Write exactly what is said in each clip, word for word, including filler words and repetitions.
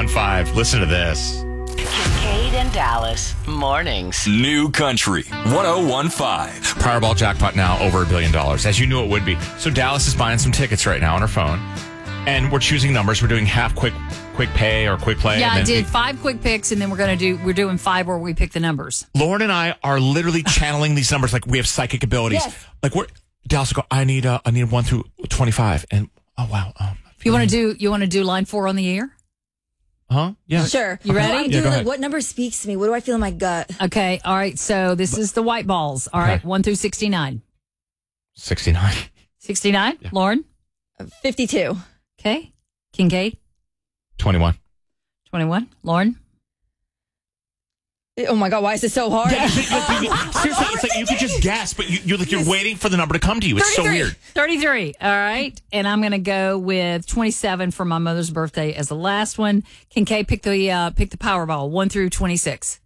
one five. Listen to this. Kincaid and Dallas mornings. New Country one oh one five. Powerball jackpot now over a billion dollars, as you knew it would be. So Dallas is buying some tickets right now on her phone, and we're choosing numbers. We're doing half quick, quick pay or quick play. Yeah, and I then did five quick picks, and then we're gonna do we're doing five where we pick the numbers. Lauren and I are literally channeling these numbers like we have psychic abilities. Yes. Like we're Dallas will go. I need uh, I need one through twenty five, and oh wow. Um, You want to do you want to do line four on the air? Huh? Yeah. Sure. You ready? I Yeah, do, go like, ahead. what number speaks to me? What do I feel in my gut? Okay. All right. So this is the white balls. All right. Okay. One through sixty-nine. sixty-nine. sixty-nine. Lauren. fifty-two. Okay. Kincaid. twenty-one. twenty-one. Lauren. Oh my God, why is it so hard? Yeah, it's like, you- seriously, it's like you could just guess, but you, you're like you're waiting for the number to come to you. It's so thirty-three. weird. thirty-three. All right. And I'm going to go with twenty-seven for my mother's birthday as the last one. Kincaid, pick the uh, pick the Powerball. one through twenty-six.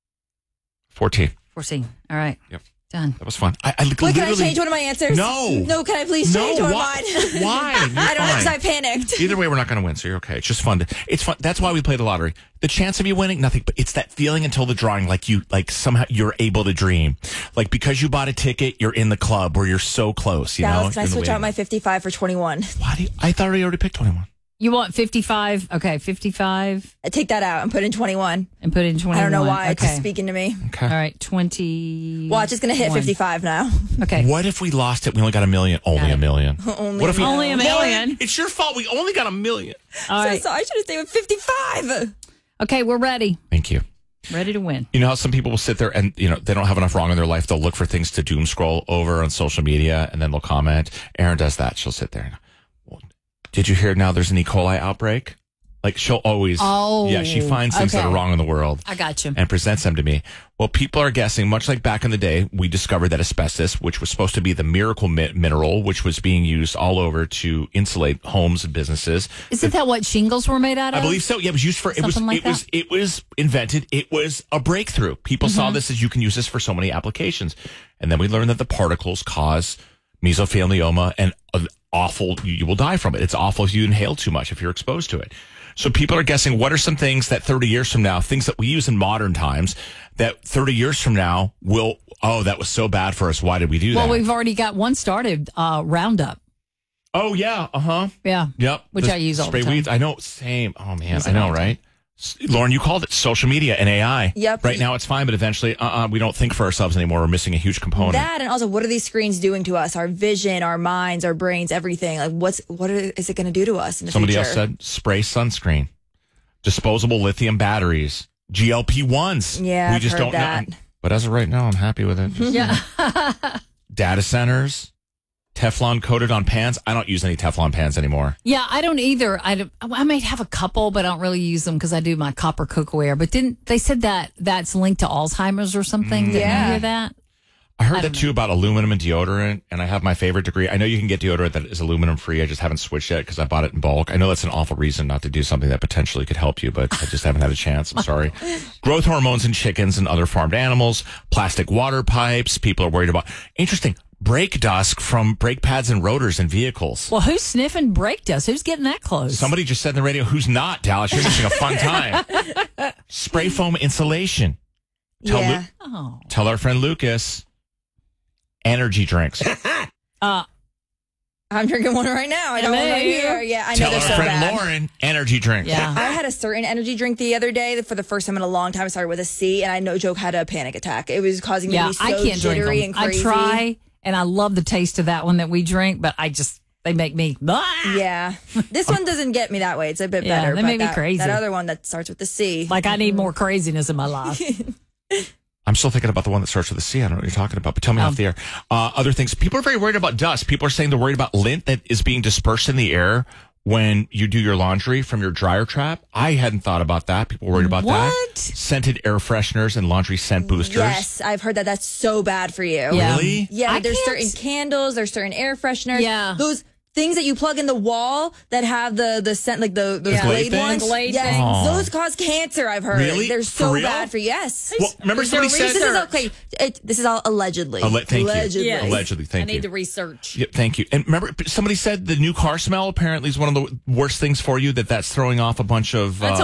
fourteen. fourteen. All right. Yep. Done. That was fun. I, I Wait, can I literally- change one of my answers? No. No, can I please change No, one why? of mine? Why? You're I don't know because fine. I panicked. Either way, we're not going to win, so you're okay. It's just fun. To, it's fun. That's why we play the lottery. The chance of you winning, nothing. But it's that feeling until the drawing, like you, like somehow you're able to dream, like because you bought a ticket, you're in the club where you're so close. You Dallas, know. can I You're in the switch out waiting my room. fifty-five for twenty-one? Why do you, I thought I already picked twenty-one. You want fifty-five? Okay, fifty-five I take that out and put in twenty-one. and put in twenty-one. I don't know why. Okay. It's speaking to me. Okay. All right, twenty. Watch, it's going to hit fifty-five now. Okay. What if we lost it? We only got a million. Only Got a it. million. Only What if we Only a million. It's your fault. We only got a million. All So right. sorry, I should have stayed with fifty-five. Okay, we're ready. Thank you. Ready to win. You know how some people will sit there and, you know, they don't have enough wrong in their life. They'll look for things to doom scroll over on social media and then they'll comment. Erin does that. She'll sit there and, well, did you hear now there's an E. coli outbreak? Like she'll always, Oh, yeah, she finds things that okay. are wrong in the world I got you. and presents them to me. Well, people are guessing, much like back in the day, we discovered that asbestos, which was supposed to be the miracle mi- mineral, which was being used all over to insulate homes and businesses. Isn't that what shingles were made out of? I believe so. Yeah, it was used for it was Something like it was it was invented. It was a breakthrough. People Mm-hmm. saw this as you can use this for so many applications, and then we learned that the particles cause mesothelioma and uh, awful. You, you will die from it. It's awful if you inhale too much if you're exposed to it. So people are guessing what are some things that thirty years from now, things that we use in modern times, that thirty years from now will. Oh, that was so bad for us. Why did we do Well, that? we've already got one started. Uh, Roundup. Oh yeah. Uh huh. Yeah. Yep. Which The I use all the spray time. weeds. I know. Same. Oh man. Use I it know, all the right? S- Lauren, you called it social media and A I. Yep. Right now it's fine, but eventually, uh, uh we don't think for ourselves anymore. We're missing a huge component. That and also, what are these screens doing to us? Our vision, our minds, our brains, everything. Like, what's what are, is it going to do to us in the Somebody future? else said spray sunscreen, disposable lithium batteries, G L P ones. Yeah, we I've just heard don't that. know. But as of right now, I'm happy with it. Yeah. Data centers, Teflon coated on pans. I don't use any Teflon pans anymore. Yeah, I don't either. I, don't, I might have a couple, but I don't really use them because I do my copper cookware. But didn't they said that that's linked to Alzheimer's or something? Didn't Yeah. you hear that? I heard I that don't too about aluminum and deodorant, and I have my favorite degree. I know you can get deodorant that is aluminum free. I just haven't switched yet because I bought it in bulk. I know that's an awful reason not to do something that potentially could help you, but I just haven't had a chance. I'm sorry. Growth hormones in chickens and other farmed animals, plastic water pipes. People are worried about. Interesting. Brake dust from brake pads and rotors in vehicles. Well, who's sniffing brake dust? Who's getting that close? Somebody just said on the radio, who's not, Dallas? You're missing a fun time. Spray foam insulation. Tell, Yeah. Lu- Oh. tell our friend Lucas. Energy drinks. Uh, I'm drinking one right now. I don't Hello. right here. Yeah, I know Tell they're our so friend bad. Lauren. Energy drinks. yeah. I had a certain energy drink the other day that for the first time in a long time. I started with a C, and I no joke had a panic attack. It was causing me Yeah, to be so I can't drink jittery them. and crazy. I try, and I love the taste of that one that we drink, but I just, they make me, ah! Yeah, this one doesn't get me that way. It's a bit Yeah, better. they but make me that, crazy. That other one that starts with the C. Like I need more craziness in my life. I'm still thinking about the one that starts with a C. I don't know what you're talking about, but tell me Um, off the air. Uh, other things. People are very worried about dust. People are saying they're worried about lint that is being dispersed in the air when you do your laundry from your dryer trap. I hadn't thought about that. People were worried about that. What? Scented air fresheners and laundry scent boosters. Yes, I've heard that. That's so bad for you. Yeah. Really? Yeah, I there's can't- certain candles, there's certain air fresheners. Yeah. Those things that you plug in the wall that have the the scent, like the those Yeah. blade Glade ones. things? Glade yes, things? Aw. those cause cancer. I've heard. Really? They're For so real? bad for you. Yes. Well, remember Is there somebody said. This is research? okay. It, this is all allegedly. Alle- thank you. allegedly. Yes. Allegedly, thank I you. need the research. Yeah, thank you. And remember, somebody said the new car smell apparently is one of the worst things for you. That that's throwing off a bunch of. That's Uh,